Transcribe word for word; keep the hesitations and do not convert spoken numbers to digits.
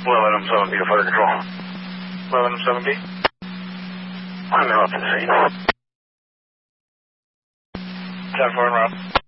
eleven M seven B to fire control. eleven M seven B? I'm now up to the scene. ten four en route.